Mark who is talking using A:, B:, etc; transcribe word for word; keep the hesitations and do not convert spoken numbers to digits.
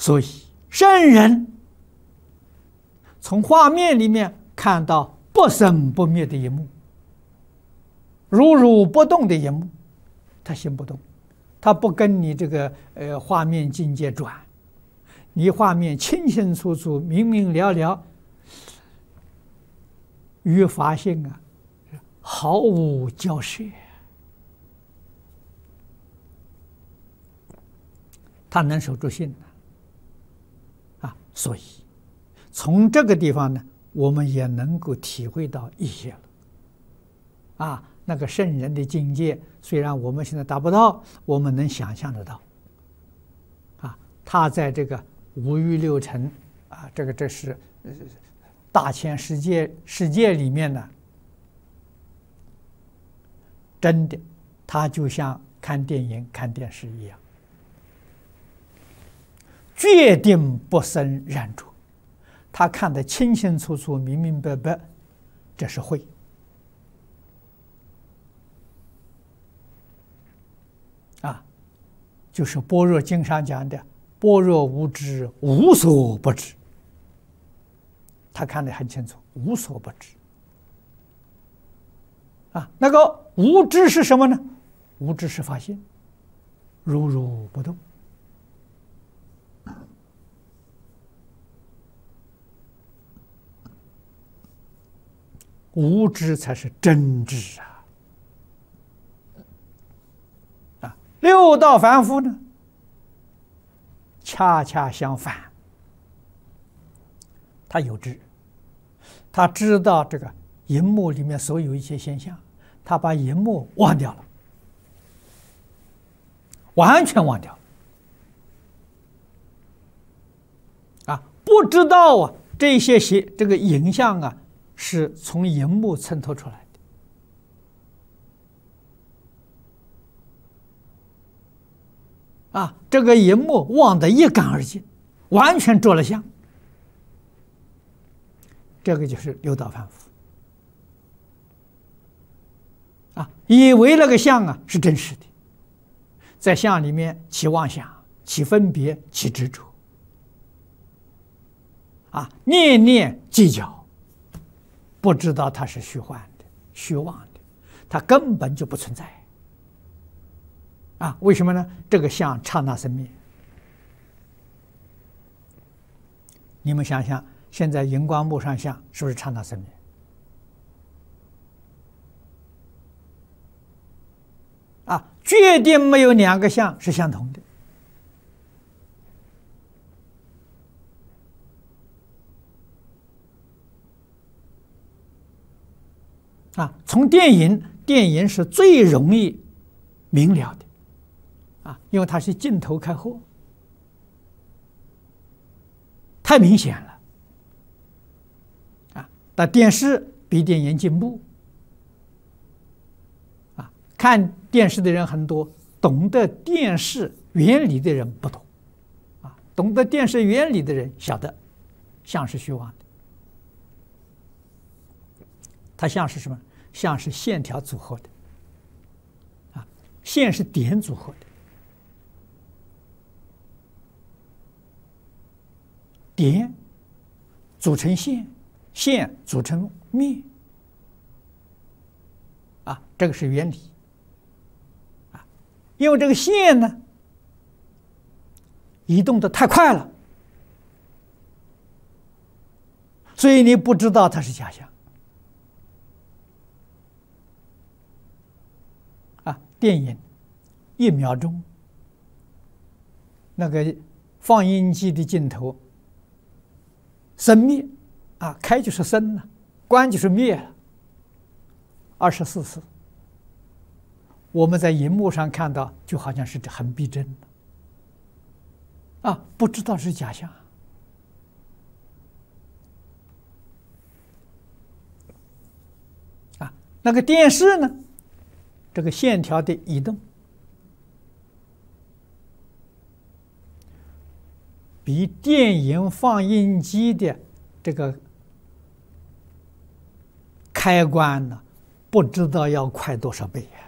A: 所以圣人从画面里面看到不生不灭的一幕，如如不动的一幕，他心不动，他不跟你这个呃画面境界转，你画面清清楚楚、明明了了，与法性啊毫无交涉，他能守住性啊，所以从这个地方呢，我们也能够体会到一些了啊。那个圣人的境界，虽然我们现在达不到，我们能想象得到啊。他在这个五欲六尘啊，这个这是呃大千世界世界里面呢，真的，他就像看电影、看电视一样，决定不生染着。他看得清清楚楚、明明白白，这是慧啊，就是般若经上讲的“般若无知，无所不知”。他看得很清楚，无所不知啊。那个无知是什么呢？无知是法性，如如不动。无知才是真知啊！啊，六道凡夫呢，恰恰相反，他有知，他知道这个荧幕里面所有一些现象，他把荧幕忘掉了，完全忘掉了啊！不知道啊，这些些这个影像啊，是从荧幕衬托出来的啊！这个荧幕忘得一干二净，完全着了相。这个就是六道凡夫啊，以为那个相啊是真实的，在相里面起妄想、起分别、起执着啊，念念计较。不知道它是虚幻的、虚妄的，它根本就不存在啊！为什么呢？这个相刹那生灭。你们想想，现在荧光幕上相是不是刹那生灭？啊，决定没有两个相是相同的。啊，从电影，电影是最容易明了的，啊，因为它是镜头开后，太明显了，啊，但电视比电影进步，啊，看电视的人很多，懂得电视原理的人不多，啊，懂得电视原理的人晓得，相是虚妄的。它像是什么？像是线条组合的，啊，线是点组合的，点组成线，线组成面，啊，这个是原理，啊，因为这个线呢移动的太快了，所以你不知道它是假象。电影一秒钟，那个放映机的镜头生灭啊，开就是生了，关就是灭了，二十四次。我们在荧幕上看到，就好像是很逼真的啊，不知道是假象啊。那个电视呢？这个线条的移动，比电影放映机的这个开关呢，不知道要快多少倍啊！